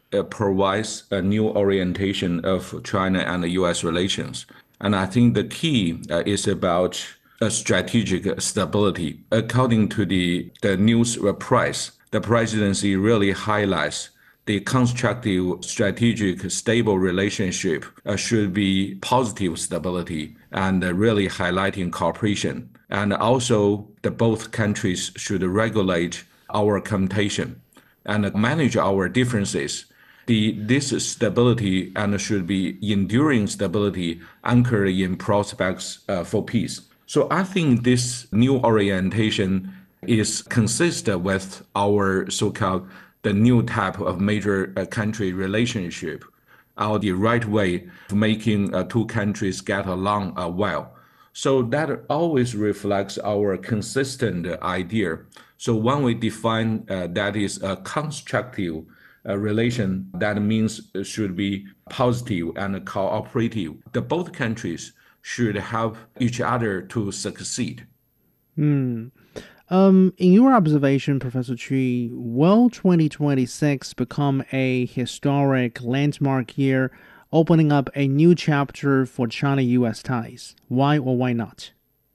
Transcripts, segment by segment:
provides a new orientation of China and the U.S. relations. And I think the key is about strategic stability. According to the news press, the presidency really highlights the constructive, strategic, stable relationship should be positive stability and really highlighting cooperation. And also, the both countries should regulate our competition and manage our differences. This stability and should be enduring stability anchored in prospects for peace. So I think this new orientation is consistent with our so-called the new type of major country relationship, or the right way of making two countries get along well. So that always reflects our consistent idea. So when we define that is a constructive relation, that means it should be positive and cooperative. The both countries should help each other to succeed. Hmm. In your observation, Professor Chi, will 2026 become a historic landmark year, opening up a new chapter for China-US ties? Why or why not?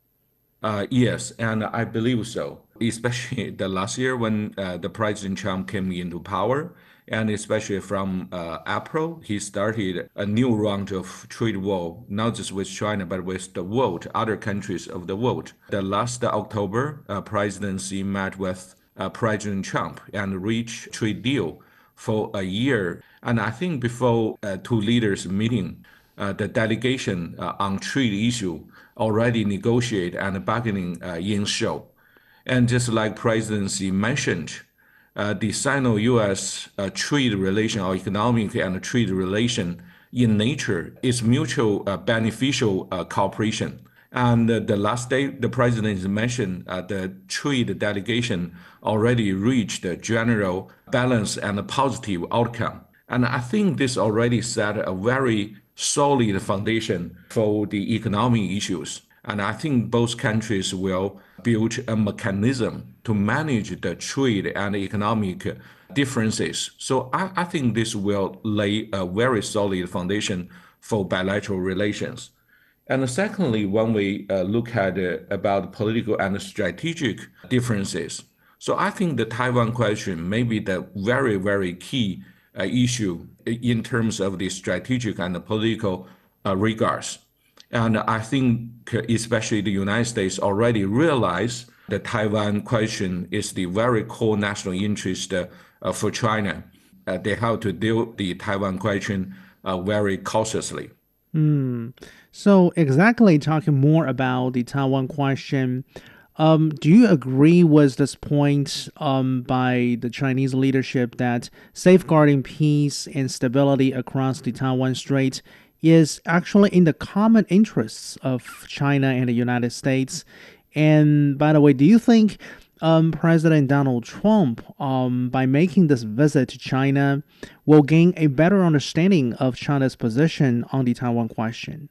Yes, and I believe so, especially the last year when the President Trump came into power, and especially from April, he started a new round of trade war, not just with China, but with the world, other countries of the world. The last October, presidency met with President Trump and reached trade deal for a year. And I think before two leaders meeting, the delegation on trade issue already negotiate and bargaining in show. And just like presidency mentioned, the Sino-US trade relation or economic and trade relation in nature is mutual beneficial cooperation. And the last day, the president mentioned the trade delegation already reached a general balance and a positive outcome. And I think this already set a very solid foundation for the economic issues. And I think both countries will build a mechanism to manage the trade and economic differences. So I think this will lay a very solid foundation for bilateral relations. And secondly, when we look at about political and strategic differences, so I think the Taiwan question may be the very, very key issue in terms of the strategic and the political regards. And I think especially the United States already realize the Taiwan question is the very core national interest for China. They have to deal the Taiwan question very cautiously. Hmm. So, exactly talking more about the Taiwan question, do you agree with this point by the Chinese leadership that safeguarding peace and stability across the Taiwan Strait is actually in the common interests of China and the United States? And by the way, do you think President Donald Trump, by making this visit to China, will gain a better understanding of China's position on the Taiwan question?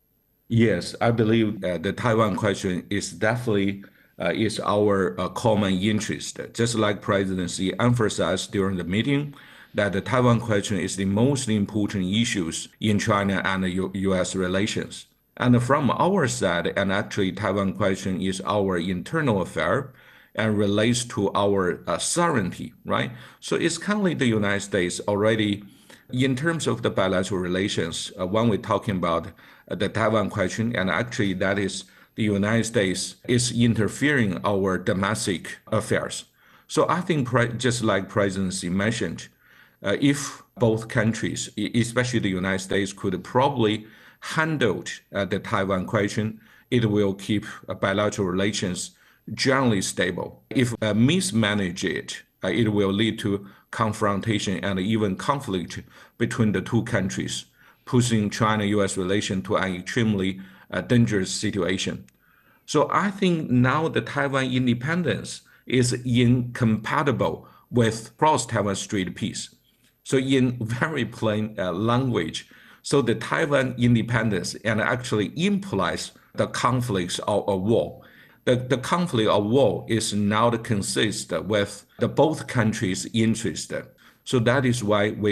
Yes, I believe the Taiwan question is definitely is our common interest. Just like presidency emphasized during the meeting, that the Taiwan question is the most important issues in China and the U.S. relations. And from our side, and actually Taiwan question is our internal affair and relates to our sovereignty, right? So it's kind of like the United States already, in terms of the bilateral relations, when we're talking about the Taiwan question, and actually that is the United States is interfering our domestic affairs. So I think just like presidency mentioned, if both countries, especially the United States, could probably handle the Taiwan question, it will keep bilateral relations generally stable. If mismanage it, it will lead to confrontation and even conflict between the two countries, pushing China-US relation to an extremely dangerous situation. So I think now the Taiwan independence is incompatible with cross-Taiwan Strait peace. So in very plain language, so the Taiwan independence and actually implies the conflicts of a war. The conflict of war is now consist with the both countries' interest. So that is why we